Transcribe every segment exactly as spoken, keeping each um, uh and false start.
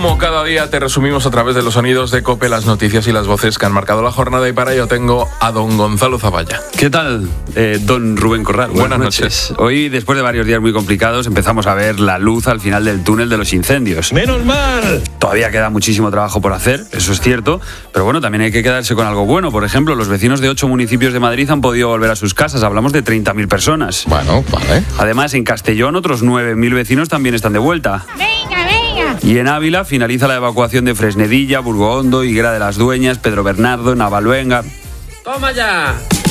Como cada día te resumimos a través de los sonidos de COPE las noticias y las voces que han marcado la jornada, y para ello tengo a don Gonzalo Zavalla. ¿Qué tal, eh, don Rubén Corral? Buenas, Buenas noches. noches. Hoy, después de varios días muy complicados, empezamos a ver la luz al final del túnel de los incendios. ¡Menos mal! Todavía queda muchísimo trabajo por hacer, eso es cierto, pero bueno, también hay que quedarse con algo bueno. Por ejemplo, los vecinos de ocho municipios de Madrid han podido volver a sus casas. Hablamos de treinta mil personas. Bueno, vale. Además, en Castellón, otros nueve mil vecinos también están de vuelta. ¡Venga, venga! Y en Ávila finaliza la evacuación de Fresnedilla, Burgohondo, Higuera de las Dueñas, Pedro Bernardo, Navaluenga. ¡Toma ya!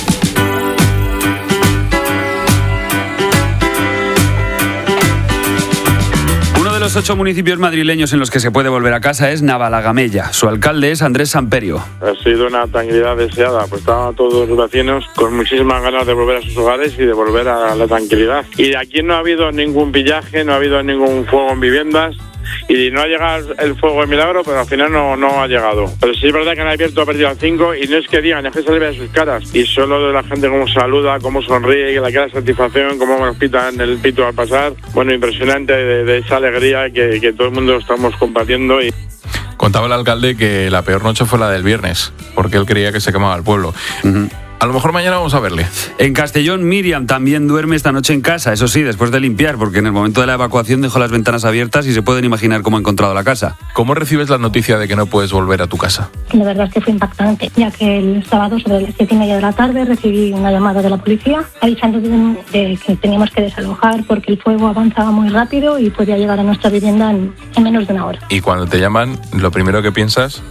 Uno de los ocho municipios madrileños en los que se puede volver a casa es Navalagamella. Su alcalde es Andrés Samperio. Ha sido una tranquilidad deseada, pues estaban todos los vecinos con muchísimas ganas de volver a sus hogares y de volver a la tranquilidad. Y de aquí no ha habido ningún pillaje, no ha habido ningún fuego en viviendas. Y no ha llegado el fuego de milagro, pero al final no, no ha llegado. Pero sí es verdad que han abierto a partir de las cinco y no es que digan, es que se le ve sus caras. Y solo de la gente cómo saluda, cómo sonríe, que la cara de satisfacción, cómo nos pitan el pito al pasar. Bueno, impresionante de, de esa alegría que, que todo el mundo estamos compartiendo. Y... Contaba el alcalde que la peor noche fue la del viernes, porque él creía que se quemaba el pueblo. Uh-huh. A lo mejor mañana vamos a verle. En Castellón, Miriam también duerme esta noche en casa, eso sí, después de limpiar, porque en el momento de la evacuación dejó las ventanas abiertas y se pueden imaginar cómo ha encontrado la casa. ¿Cómo recibes la noticia de que no puedes volver a tu casa? La verdad es que fue impactante, ya que el sábado sobre las siete y media de la tarde recibí una llamada de la policía avisando de, de que teníamos que desalojar porque el fuego avanzaba muy rápido y podía llegar a nuestra vivienda en, en menos de una hora. Y cuando te llaman, lo primero que piensas...